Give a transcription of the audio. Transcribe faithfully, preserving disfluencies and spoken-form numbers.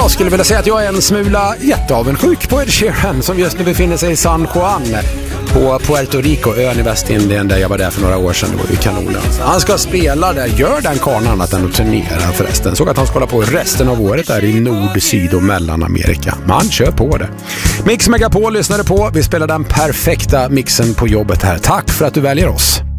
Jag skulle vilja säga att jag är en smula jätteavundsjuk på Ed Sheeran som just nu befinner sig i San Juan på Puerto Rico, ön i Västindien där jag var där för några år sedan. Det var ju kanon. Han ska spela där, gör den karln annat än att turnera förresten. Såg att han ska hålla på resten av året där i Nord-, Syd- och Mellanamerika. Man kör på det. Mix Megapol lyssnade på. Vi spelar den perfekta mixen på jobbet här. Tack för att du väljer oss.